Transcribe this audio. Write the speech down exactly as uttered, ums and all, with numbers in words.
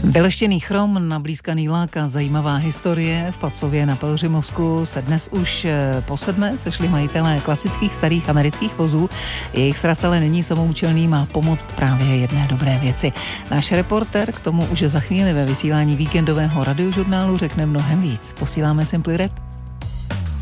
Vyleštěný chrom, nablízkaný lák a zajímavá historie. V Pacově na Pelhřimovsku se dnes už po sedmé sešli majitelé klasických starých amerických vozů. Jejich sraz ale není samoučelný, má pomoct právě jedné dobré věci. Náš reporter k tomu už za chvíli ve vysílání víkendového radiožurnálu řekne mnohem víc. Posíláme Simply Red.